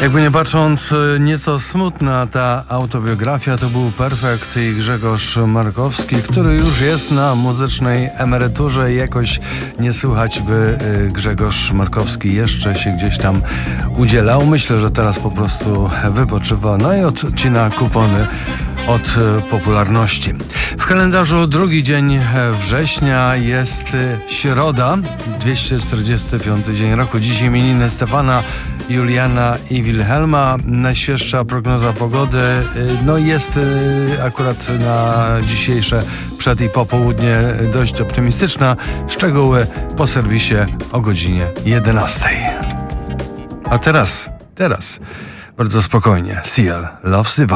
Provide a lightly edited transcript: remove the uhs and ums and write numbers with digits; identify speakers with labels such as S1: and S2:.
S1: Jakby nie patrząc, nieco smutna ta autobiografia to był Perfekt i Grzegorz Markowski, który już jest na muzycznej emeryturze i jakoś nie słychać, by Grzegorz Markowski jeszcze się gdzieś tam udzielał. Myślę, że teraz po prostu wypoczywa, no i odcina kupony od popularności. W kalendarzu drugi dzień września jest środa, 245 dzień roku. Dziś imieniny Stefana, Juliana i Wilhelma. Najświeższa prognoza pogody jest akurat na dzisiejsze przed- i popołudnie dość optymistyczna. Szczegóły po serwisie o godzinie 11. A teraz bardzo spokojnie. Seal Loves Divine.